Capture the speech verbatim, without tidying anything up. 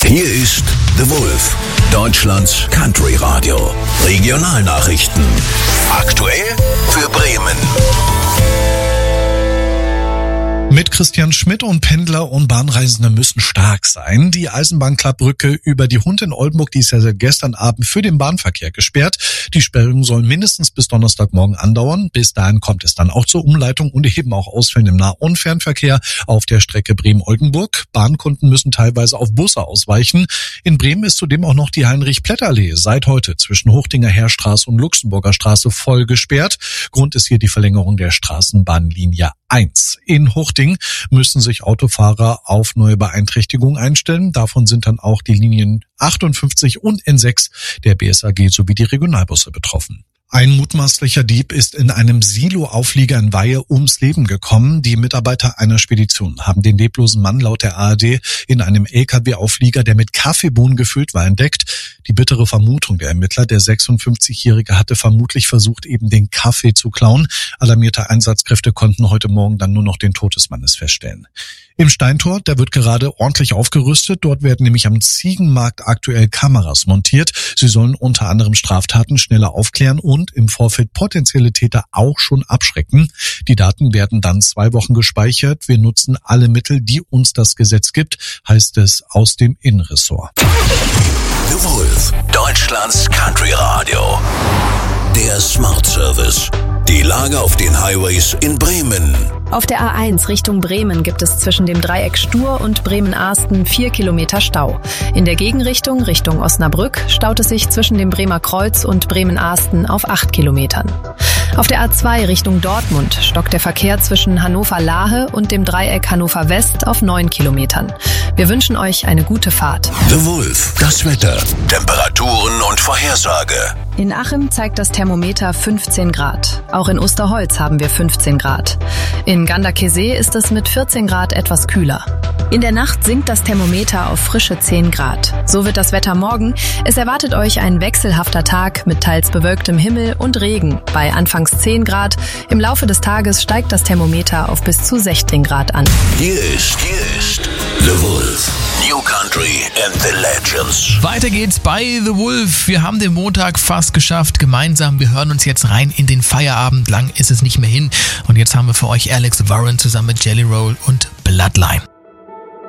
Hier ist The Wolf, Deutschlands Country Radio. Regionalnachrichten. Aktuell für Bremen. Mit Christian Schmidt und Pendler und Bahnreisende müssen stark sein. Die Eisenbahnklappbrücke über die Hund in Oldenburg, die ist ja seit gestern Abend für den Bahnverkehr gesperrt. Die Sperrung soll mindestens bis Donnerstagmorgen andauern. Bis dahin kommt es dann auch zur Umleitung und eben auch Ausfällen im Nah- und Fernverkehr auf der Strecke Bremen-Oldenburg. Bahnkunden müssen teilweise auf Busse ausweichen. In Bremen ist zudem auch noch die Heinrich-Plätter-Allee seit heute zwischen Hochdinger Heerstraße und Luxemburger Straße voll gesperrt. Grund ist hier die Verlängerung der Straßenbahnlinie eins. In Hochding müssen sich Autofahrer auf neue Beeinträchtigungen einstellen. Davon sind dann auch die Linien achtundfünfzig und N sechs der B S A G sowie die Regionalbusse betroffen. Ein mutmaßlicher Dieb ist in einem Silo-Auflieger in Weihe ums Leben gekommen. Die Mitarbeiter einer Spedition haben den leblosen Mann laut der A R D in einem L K W-Auflieger, der mit Kaffeebohnen gefüllt war, entdeckt. Die bittere Vermutung der Ermittler, der sechsundfünfzigjährige hatte vermutlich versucht, eben den Kaffee zu klauen. Alarmierte Einsatzkräfte konnten heute Morgen dann nur noch den Tod des Mannes feststellen. Im Steintor, da wird gerade ordentlich aufgerüstet. Dort werden nämlich am Ziegenmarkt aktuell Kameras montiert. Sie sollen unter anderem Straftaten schneller aufklären und im Vorfeld potenzielle Täter auch schon abschrecken. Die Daten werden dann zwei Wochen gespeichert. Wir nutzen alle Mittel, die uns das Gesetz gibt, heißt es aus dem Innenressort. The Wolf, Deutschlands Country Radio. Der Smart Service. Die Lage auf den Highways in Bremen. Auf der A eins Richtung Bremen gibt es zwischen dem Dreieck Stur und Bremen-Ahsten vier Kilometer Stau. In der Gegenrichtung, Richtung Osnabrück, staut es sich zwischen dem Bremer Kreuz und Bremen-Ahsten auf acht Kilometern. Auf der A zwei Richtung Dortmund stockt der Verkehr zwischen Hannover-Lahe und dem Dreieck Hannover-West auf neun Kilometern. Wir wünschen euch eine gute Fahrt. The Wolf, das Wetter, Temperaturen und Vorhersage. In Achim zeigt das Thermometer fünfzehn Grad. Auch in Osterholz haben wir fünfzehn Grad. In Ganderkesee ist es mit vierzehn Grad etwas kühler. In der Nacht sinkt das Thermometer auf frische zehn Grad. So wird das Wetter morgen. Es erwartet euch ein wechselhafter Tag mit teils bewölktem Himmel und Regen bei anfangs zehn Grad. Im Laufe des Tages steigt das Thermometer auf bis zu sechzehn Grad an. Hier ist, hier ist The Wolf. New Country and the Legends. Weiter geht's bei The Wolf. Wir haben den Montag fast geschafft. Gemeinsam. Wir hören uns jetzt rein in den Feierabend. Lang ist es nicht mehr hin. Und jetzt haben wir für euch Alex Warren zusammen mit Jelly Roll und Bloodline.